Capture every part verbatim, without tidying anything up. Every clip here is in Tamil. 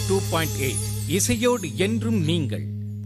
டூ பாயிண்ட் எயிட் இசையோடு என்றும் நீங்கள்.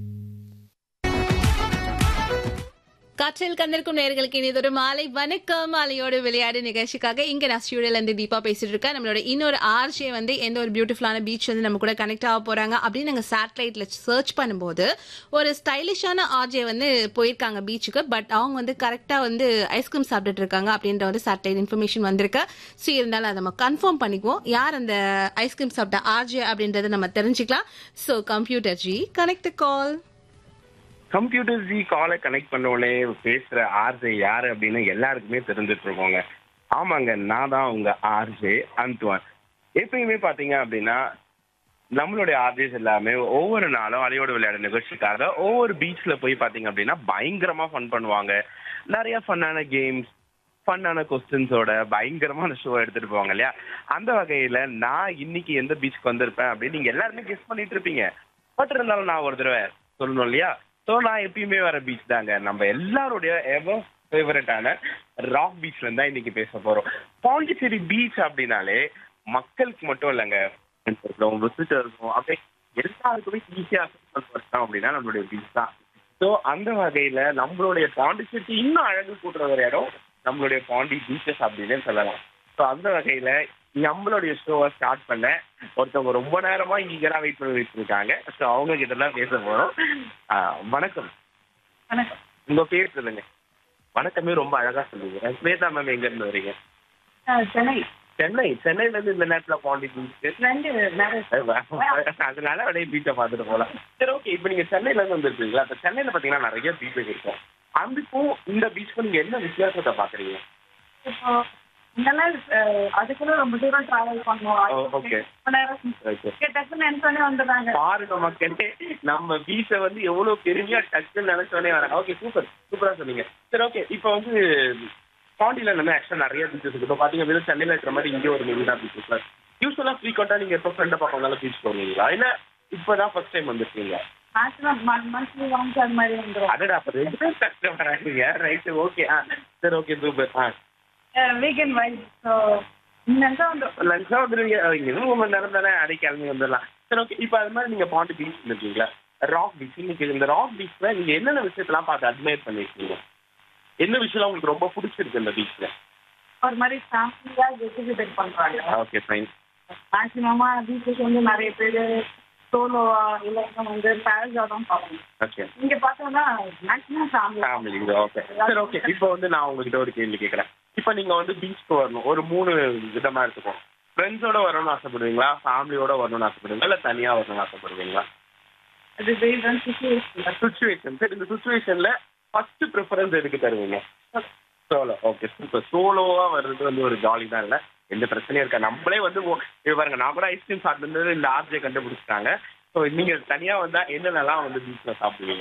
காற்றில் கந்திருக்கும் நேயர்களுக்கு இனிதொரு மாலை வணக்கம். மாலையோடு விளையாடு நிகழ்ச்சிக்காக இங்க நான் ஸ்டூடியோல இருந்து தீபா பேசிட்டு இருக்கேன். நம்மளோட இன்னொரு ஆர்ஜே வந்து எந்த ஒரு பியூட்டிஃபுல்லான பீச் வந்து நம்ம கூட கனெக்ட் ஆக போறாங்க அப்படின்னு நாங்க சேட்டலைட்ல சர்ச் பண்ணும்போது ஒரு ஸ்டைலிஷான ஆர்ஜே வந்து போயிருக்காங்க பீச்சுக்கு. பட் அவங்க வந்து கரெக்டா வந்து ஐஸ்கிரீம் சாப்பிட்டுட்டு இருக்காங்க அப்படின்ற வந்து சேட்டலைட் இன்ஃபர்மேஷன் வந்திருக்கு. ஸோ இருந்தாலும் அதை நம்ம கன்ஃபார்ம் பண்ணிக்குவோம் யார் அந்த ஐஸ்கிரீம் சாப்பிட்ட ஆர்ஜே அப்படின்றத நம்ம தெரிஞ்சுக்கலாம். ஸோ கம்ப்யூட்டர் ஜி கனெக்ட் கால். கம்ப்யூட்டர் ஜி காலை கனெக்ட் பண்ண உடனே பேசுற ஆர்ஜே யாரு அப்படின்னு எல்லாருக்குமே தெரிஞ்சிட்டு இருக்கோங்க. ஆமாங்க, நான் தான் உங்க ஆர்ஜே அந்துவான். எப்பயுமே பாத்தீங்க அப்படின்னா நம்மளுடைய ஆர்ஜேஸ் எல்லாமே ஒவ்வொரு நாளும் அலையோடு விளையாட நிகழ்ச்சிக்காக ஒவ்வொரு பீச்ல போய் பாத்தீங்க அப்படின்னா பயங்கரமா ஃபன் பண்ணுவாங்க. நிறைய ஃபன்னான கேம்ஸ், ஃபன்னான கொஸ்டின்ஸோட பயங்கரமான ஷோ எடுத்துட்டு போவாங்க இல்லையா. அந்த வகையில நான் இன்னைக்கு எந்த பீச்சுக்கு வந்திருப்பேன் அப்படின்னு நீங்க எல்லாருமே கெஸ் பண்ணிட்டு இருப்பீங்க. பட் இருந்தாலும் நான் ஒரு தடவை சொல்லணும் இல்லையா. ஸோ நான் எப்பயுமே வர பீச் தாங்க. நம்ம எல்லாருடைய எவர் ஃபேவரட்டான ராக் பீச்ல இருந்தா இன்னைக்கு பேச போறோம். பாண்டிச்சேரி பீச் அப்படின்னாலே மக்களுக்கு மட்டும் இல்லைங்க, விசிட்டர்ஸும் அப்படியே எல்லாருக்குமே ஈஸியா அப்படின்னா நம்மளுடைய பீச் தான். ஸோ அந்த வகையில நம்மளுடைய பாண்டிச்சேரி இன்னும் அழகு கூட்டுற ஒரு இடம் நம்மளுடைய பாண்டி பீச்சஸ் அப்படின்னு சொல்லலாம். ஸோ அந்த வகையில நம்மளுடைய ஷோவை ஸ்டார்ட் பண்ண ஒருத்தவங்க ரொம்ப நேரமா இங்க தான் வெயிட் பண்ணி வச்சிருக்காங்க. ஸோ அவங்க கிட்ட தான் பேச போறோம். வணக்கம். வணக்கம். உங்க பேர் சொல்லுங்க. வணக்கமே ரொம்ப அழகா சொல்லுங்க. ஸ்வேதா மேம் எங்க இருந்து வரீங்க? சென்னை. சென்னை. சென்னையில இருந்து இந்த நேரத்துல பாண்டி பீச் அதனால அப்படியே பீச்சை பார்த்துட்டு போகலாம். சரி, ஓகே. இப்போ நீங்க சென்னையில இருந்து வந்துருக்கீங்களா? இப்போ சென்னையில பாத்தீங்கன்னா நிறைய பீச்சஸ் இருக்கும். அதுக்கும் இந்த பீச்சுக்கும் நீங்க என்ன வித்தியாசத்தை பாக்குறீங்க? இப்போ இதெல்லாம் அதுக்குள்ள ரொம்ப தூரம் டிராவல் பண்ணுவோம். ஓகே. டக்குன்னு நினைச்சோடனே வந்துடுறாங்க. பாருங்க மக்களே, நம்ம பீச்சை வந்து எவ்வளவு பெருமையா டக்குன்னு நினைச்சோடனே வராங்க. ஓகே, சூப்பர் சூப்பரா சொன்னீங்க. சரி, ஓகே. இப்போ வந்து பாண்டியில நம்ம ஆக்சுவலா நிறைய பீச்சஸ் இருக்கு. இப்போ பாத்தீங்க அப்படின்னா சென்னையில இருக்கிற மாதிரி இங்கே ஒரு மெரினா பீச் இருக்கு. யூஸ்வலா ஃப்ரீக்வெண்டா நீங்க எப்போ ஃப்ரெண்டை பார்க்கறதுனால பீச் போவீங்களா, இல்ல இப்பதான் ஃபர்ஸ்ட் டைம் வந்துருக்கீங்க? மந்த்லி ஒன்ஸ் அது மாதிரி வந்துடும். அதோட அப்ப ரெண்டு கஷ்டம் வராங்க. Right, okay. ஆ சரி, ஓகே, சூப்பர். ஆ வீக்கெண்ட் வைஸ் லஞ்சா வந்து லஞ்சா வந்துருவீங்க. இன்னும் மூணு மணி நேரம் தானே, அடி கிளம்பி வந்துடலாம். சரி, ஓகே. இப்போ அது மாதிரி நீங்க பாண்டி பீச் இருக்கீங்களா, ராக் பீச். இன்னைக்கு இந்த ராக் பீச்ல நீங்க என்னென்ன விஷயத்தெல்லாம் பார்த்து அட்மையர் பண்ணிருக்கீங்க? என்ன விஷயம் உங்களுக்கு ரொம்ப பிடிச்சிருக்கு இந்த பீச்ல? ஒரு மாதிரி ஃபேமிலியா எக்ஸிபிட் பண்றாங்க. Okay, fine. மேக்ஸிமமா பீச்சஸ் வந்து நிறைய பேர் சோலோவா இல்லைன்னா வந்து பேரஸா தான் பார்ப்பாங்க. ஓகே. இங்க பார்த்தோம்னா மேக்ஸிமம் ஃபேமிலி ஃபேமிலி. ஓகே, சரி, ஓகே. இப்போ வந்து நான் உங்ககிட்ட ஒரு கேள்வி கேட்கறேன். இப்போ நீங்க வந்து பீச்சுக்கு வரணும், ஒரு மூணு விதமா எடுத்துக்கோம். ஃப்ரெண்ட்ஸோட வரணும்னு ஆசைப்படுவீங்களா, ஃபேமிலியோட வரணும்னு ஆசைப்படுவீங்களா, இல்ல தனியா வரணும்னு ஆசைப்படுவீங்களா? அது பேஸ்ட் ஆன் சிச்சுவேஷன். சிச்சுவேஷன். சரி, இந்த சிச்சுவேஷன்ல ஃபர்ஸ்ட் ப்ரிஃபரன்ஸ் எதுக்கு தருவீங்க? சோலோ. Okay, super. சோலோவா வர்றது வந்து ஒரு ஜாலி தான், இல்ல எந்த பிரச்சனையும் இருக்கா. நம்மளே வந்து பாருங்க, நான் கூட ஐஸ்கிரீம் சாப்பிட்டு இந்த ஆர்ஜே கண்டுபிடிச்சிட்டாங்க. ஸோ நீங்க தனியா வந்தா என்னென்னலாம் வந்து பீச்ல சாப்பிடுவீங்க?